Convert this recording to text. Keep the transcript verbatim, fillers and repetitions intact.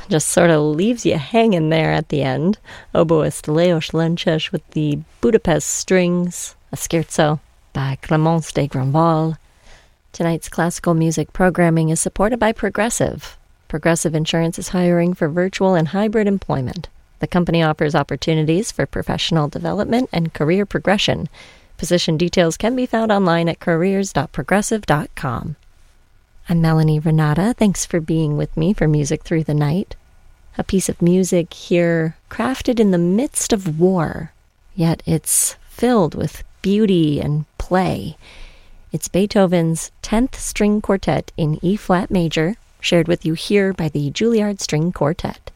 just sort of leaves you hanging there at the end. Oboist Leos Lenches with the Budapest Strings, a scherzo by Clémence de Grandval. Tonight's classical music programming is supported by Progressive. Progressive Insurance is hiring for virtual and hybrid employment. The company offers opportunities for professional development and career progression. Position details can be found online at careers dot progressive dot com. I'm Melanie Renata. Thanks for being with me for Music Through the Night. A piece of music here crafted in the midst of war, yet it's filled with beauty and play. It's Beethoven's tenth String Quartet in E-flat major, shared with you here by the Juilliard String Quartet.